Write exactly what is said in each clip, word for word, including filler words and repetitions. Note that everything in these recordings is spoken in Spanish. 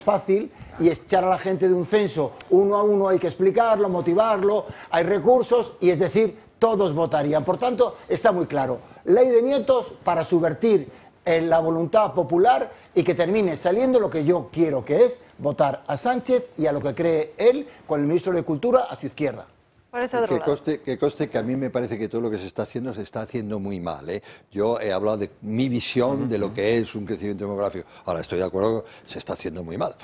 fácil y echar a la gente de un censo uno a uno hay que explicarlo, motivarlo, hay recursos y es decir, todos votarían. Por tanto, está muy claro. Ley de nietos para subvertir en la voluntad popular y que termine saliendo lo que yo quiero, que es votar a Sánchez y a lo que cree él con el ministro de Cultura a su izquierda. Que coste, que coste que a mí me parece que todo lo que se está haciendo se está haciendo muy mal, ¿eh? Yo he hablado de mi visión de lo que es un crecimiento demográfico. Ahora estoy de acuerdo, se está haciendo muy mal.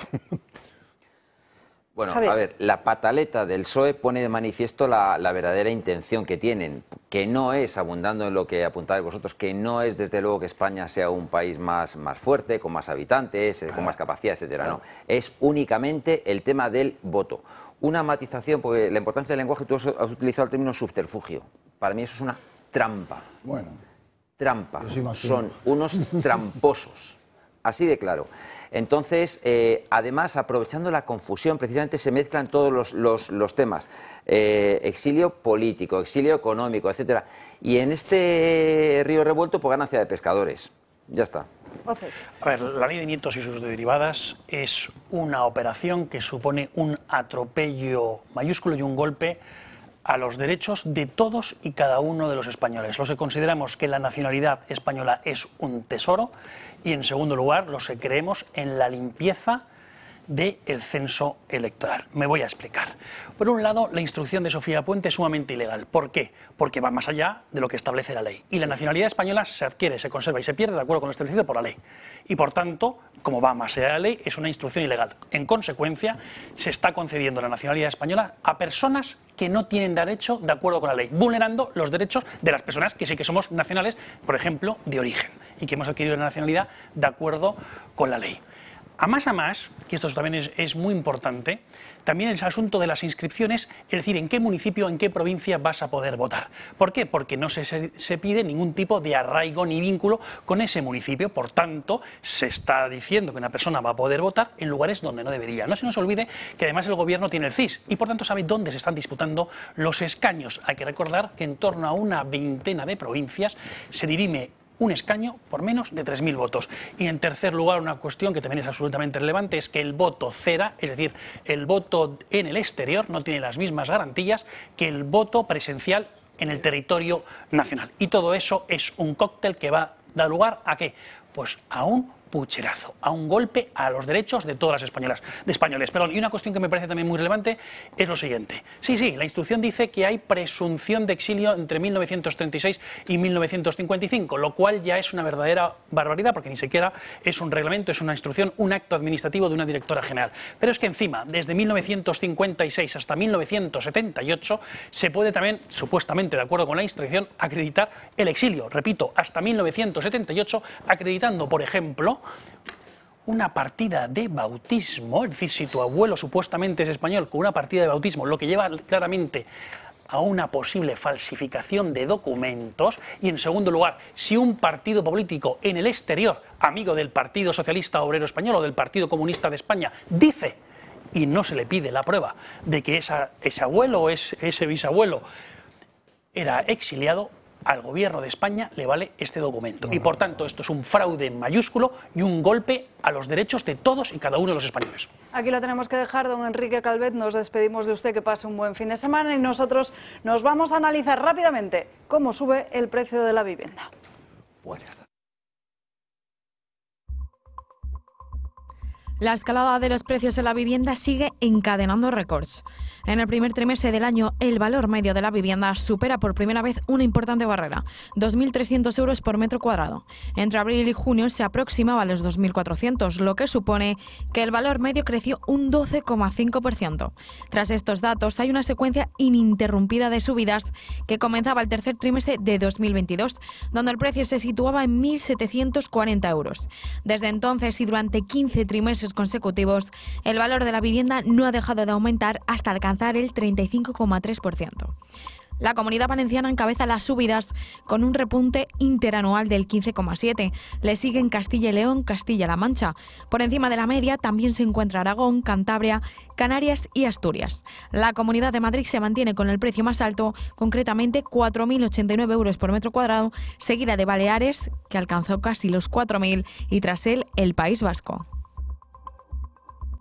Bueno, a ver, la pataleta del P S O E pone de manifiesto la, la verdadera intención que tienen, que no es, abundando en lo que apuntáis vosotros, que no es desde luego que España sea un país más, más fuerte, con más habitantes, con más capacidad, etcétera. No, es únicamente el tema del voto. Una matización, porque la importancia del lenguaje, tú has utilizado el término subterfugio. Para mí eso es una trampa. Bueno. Trampa. Son unos tramposos. Así de claro. Entonces, eh, además, aprovechando la confusión, precisamente se mezclan todos los, los, los temas. Eh, exilio político, exilio económico, etcétera. Y en este río revuelto, pues ganancia de pescadores. Ya está. Entonces. A ver, la ley de nietos y sus derivadas es una operación que supone un atropello mayúsculo y un golpe a los derechos de todos y cada uno de los españoles. Los que consideramos que la nacionalidad española es un tesoro y, en segundo lugar, los que creemos en la limpieza del censo electoral. Me voy a explicar. Por un lado, la instrucción de Sofía Puente es sumamente ilegal. ¿Por qué? Porque va más allá de lo que establece la ley. Y la nacionalidad española se adquiere, se conserva y se pierde de acuerdo con lo establecido por la ley. Y por tanto, como va más allá de la ley, es una instrucción ilegal. En consecuencia, se está concediendo la nacionalidad española a personas que no tienen derecho de acuerdo con la ley, vulnerando los derechos de las personas que sí que somos nacionales, por ejemplo, de origen, y que hemos adquirido la nacionalidad de acuerdo con la ley. A más a más, que esto también es, es muy importante, también el asunto de las inscripciones, es decir, en qué municipio, en qué provincia vas a poder votar. ¿Por qué? Porque no se, se, se pide ningún tipo de arraigo ni vínculo con ese municipio. Por tanto, se está diciendo que una persona va a poder votar en lugares donde no debería. No se nos olvide que además el gobierno tiene el C I S y por tanto sabe dónde se están disputando los escaños. Hay que recordar que en torno a una veintena de provincias se dirime un escaño por menos de tres mil votos. Y en tercer lugar, una cuestión que también es absolutamente relevante es que el voto cera, es decir, el voto en el exterior no tiene las mismas garantías que el voto presencial en el territorio nacional. Y todo eso es un cóctel que va a dar lugar ¿a qué? Pues a un pucherazo, a un golpe a los derechos de todas las españolas, de españoles. Perdón, y una cuestión que me parece también muy relevante es lo siguiente. Sí, sí, la instrucción dice que hay presunción de exilio entre mil novecientos treinta y seis y mil novecientos cincuenta y cinco, lo cual ya es una verdadera barbaridad porque ni siquiera es un reglamento, es una instrucción, un acto administrativo de una directora general. Pero es que encima, desde mil novecientos cincuenta y seis hasta mil novecientos setenta y ocho, se puede también, supuestamente de acuerdo con la instrucción, acreditar el exilio. Repito, hasta mil novecientos setenta y ocho, acreditando, por ejemplo, una partida de bautismo, es decir, si tu abuelo supuestamente es español con una partida de bautismo, lo que lleva claramente a una posible falsificación de documentos. Y en segundo lugar, si un partido político en el exterior, amigo del Partido Socialista Obrero Español o del Partido Comunista de España, dice, y no se le pide la prueba de que esa, ese abuelo o ese, ese bisabuelo era exiliado, al gobierno de España le vale este documento. Y por tanto esto es un fraude mayúsculo y un golpe a los derechos de todos y cada uno de los españoles. Aquí lo tenemos que dejar, don Enrique Calvet, nos despedimos de usted, que pase un buen fin de semana y nosotros nos vamos a analizar rápidamente cómo sube el precio de la vivienda. Buenas tardes. La escalada de los precios en la vivienda sigue encadenando récords. En el primer trimestre del año, el valor medio de la vivienda supera por primera vez una importante barrera, dos mil trescientos euros por metro cuadrado. Entre abril y junio se aproximaba a los dos mil cuatrocientos, lo que supone que el valor medio creció un doce coma cinco por ciento. Tras estos datos, hay una secuencia ininterrumpida de subidas que comenzaba el tercer trimestre de dos mil veintidós, donde el precio se situaba en mil setecientos cuarenta euros. Desde entonces y durante quince trimestres consecutivos, el valor de la vivienda no ha dejado de aumentar hasta alcanzar el treinta y cinco coma tres por ciento. La Comunidad Valenciana encabeza las subidas con un repunte interanual del quince coma siete. Le siguen Castilla y León, Castilla-La Mancha. Por encima de la media también se encuentra Aragón, Cantabria, Canarias y Asturias. La Comunidad de Madrid se mantiene con el precio más alto, concretamente cuatro mil ochenta y nueve euros por metro cuadrado, seguida de Baleares, que alcanzó casi los cuatro mil, y tras él el País Vasco.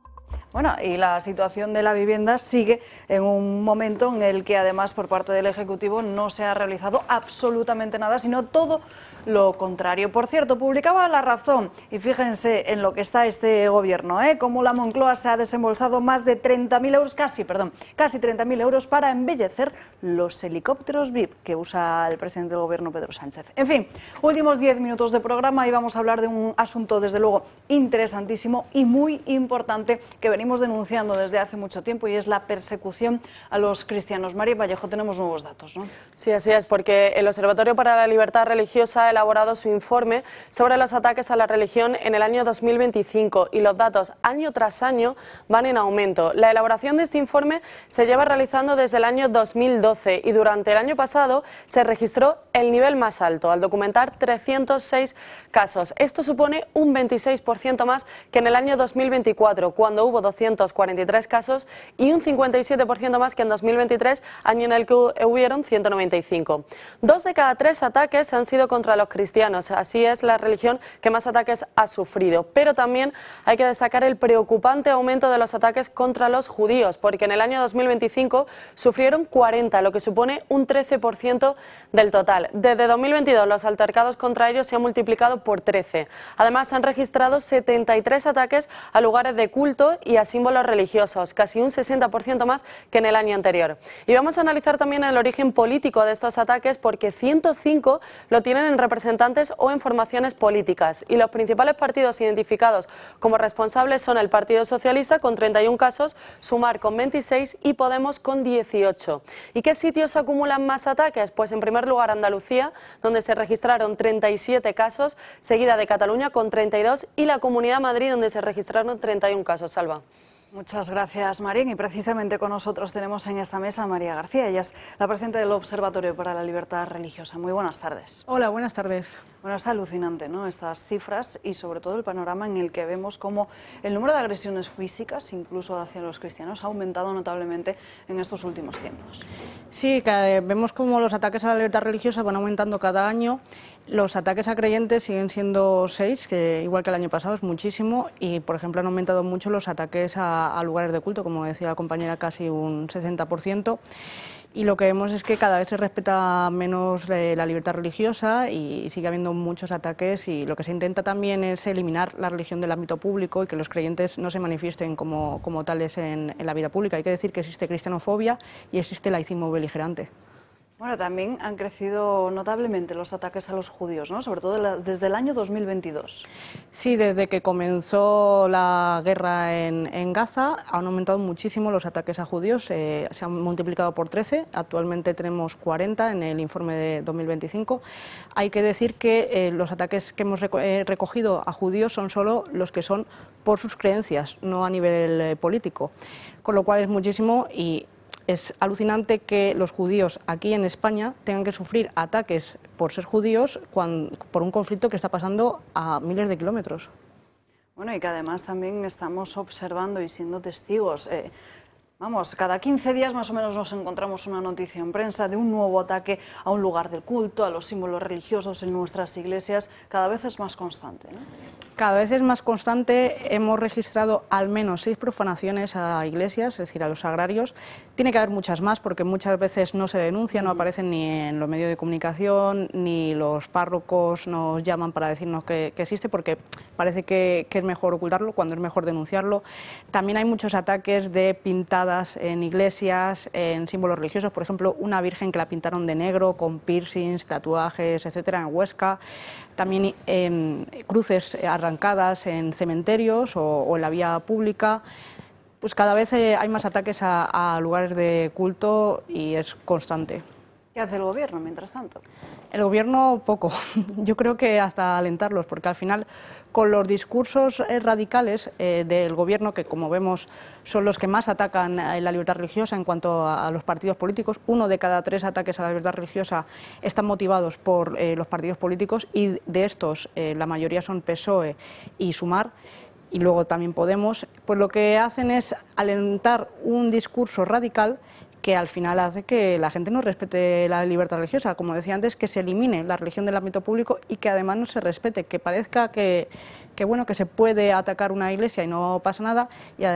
Bueno, y la situación de la vivienda sigue en un momento en el que además por parte del Ejecutivo no se ha realizado absolutamente nada, sino todo lo contrario. Por cierto, publicaba La Razón, y fíjense en lo que está este gobierno, ¿eh? Cómo la Moncloa se ha desembolsado más de treinta mil euros, casi, perdón, casi treinta mil euros para embellecer los helicópteros V I P que usa el presidente del gobierno, Pedro Sánchez. En fin, últimos diez minutos de programa y vamos a hablar de un asunto, desde luego, interesantísimo y muy importante que venimos denunciando desde hace mucho tiempo, y es la persecución a los cristianos. María Vallejo, tenemos nuevos datos, ¿no? Sí, así es, porque el Observatorio para la Libertad Religiosa ha elaborado su informe sobre los ataques a la religión en el año dos mil veinticinco y los datos año tras año van en aumento. La elaboración de este informe se lleva realizando desde el año dos mil doce y durante el año pasado se registró el nivel más alto, al documentar trescientos seis casos. Esto supone un veintiséis por ciento más que en el año dos mil veinticuatro, cuando hubo doscientos cuarenta y tres casos, y un cincuenta y siete por ciento más que en dos mil veintitrés, año en el que hubieron ciento noventa y cinco. Dos de cada tres ataques han sido contra los cristianos, así es la religión que más ataques ha sufrido. Pero también hay que destacar el preocupante aumento de los ataques contra los judíos, porque en el año dos mil veinticinco sufrieron cuarenta, lo que supone un trece por ciento del total. Desde dos mil veintidós los altercados contra ellos se han multiplicado por trece. Además, se han registrado setenta y tres ataques a lugares de culto y a símbolos religiosos, casi un sesenta por ciento más que en el año anterior. Y vamos a analizar también el origen político de estos ataques, porque ciento cinco lo tienen en representantes o en formaciones políticas, y los principales partidos identificados como responsables son el Partido Socialista con treinta y uno casos, Sumar con veintiséis y Podemos con dieciocho. ¿Y qué sitios acumulan más ataques? Pues en primer lugar Andalucía, donde se registraron treinta y siete casos, seguida de Cataluña con treinta y dos y la Comunidad de Madrid, donde se registraron treinta y uno casos. Salva. Muchas gracias, Marín. Y precisamente con nosotros tenemos en esta mesa a María García. Ella es la presidenta del Observatorio para la Libertad Religiosa. Muy buenas tardes. Hola, buenas tardes. Bueno, es alucinante, ¿no?, estas cifras y sobre todo el panorama en el que vemos cómo el número de agresiones físicas, incluso hacia los cristianos, ha aumentado notablemente en estos últimos tiempos. Sí, que vemos cómo los ataques a la libertad religiosa van aumentando cada año. Los ataques a creyentes siguen siendo seis, que igual que el año pasado es muchísimo, y por ejemplo han aumentado mucho los ataques a, a lugares de culto, como decía la compañera, casi un sesenta por ciento. Y lo que vemos es que cada vez se respeta menos la libertad religiosa y sigue habiendo muchos ataques, y lo que se intenta también es eliminar la religión del ámbito público y que los creyentes no se manifiesten como, como tales en, en la vida pública. Hay que decir que existe cristianofobia y existe laicismo beligerante. Bueno, también han crecido notablemente los ataques a los judíos, ¿no?, sobre todo desde el año dos mil veintidós. Sí, desde que comenzó la guerra en, en Gaza han aumentado muchísimo los ataques a judíos, eh, se han multiplicado por trece, actualmente tenemos cuarenta en el informe de dos mil veinticinco. Hay que decir que eh, los ataques que hemos reco eh, recogido a judíos son solo los que son por sus creencias, no a nivel eh, político, con lo cual es muchísimo. Y es alucinante que los judíos aquí en España tengan que sufrir ataques por ser judíos cuando, por un conflicto que está pasando a miles de kilómetros. Bueno, y que además también estamos observando y siendo testigos. Eh, vamos, cada quince días más o menos nos encontramos una noticia en prensa de un nuevo ataque a un lugar del culto, a los símbolos religiosos en nuestras iglesias. Cada vez es más constante, ¿no? Cada vez es más constante. Hemos registrado al menos seis profanaciones a iglesias, es decir, a los sagrarios. Tiene que haber muchas más, porque muchas veces no se denuncian, no aparecen ni en los medios de comunicación, ni los párrocos nos llaman para decirnos que, que existe, porque parece que, que es mejor ocultarlo cuando es mejor denunciarlo. También hay muchos ataques de pintadas en iglesias, en símbolos religiosos, por ejemplo, una virgen que la pintaron de negro, con piercings, tatuajes, etcétera, en Huesca. También eh, cruces arrancadas en cementerios o, o en la vía pública. Pues cada vez eh, hay más ataques a, a lugares de culto y es constante. ¿Qué hace el gobierno mientras tanto? El gobierno poco, yo creo que hasta alentarlos, porque al final con los discursos eh, radicales eh, del gobierno, que como vemos son los que más atacan eh, la libertad religiosa en cuanto a, a los partidos políticos, uno de cada tres ataques a la libertad religiosa están motivados por eh, los partidos políticos, y de estos eh, la mayoría son P S O E y Sumar, y luego también Podemos. Pues lo que hacen es alentar un discurso radical que al final hace que la gente no respete la libertad religiosa, como decía antes, que se elimine la religión del ámbito público y que además no se respete, que parezca que, que bueno, que se puede atacar una iglesia y no pasa nada, y además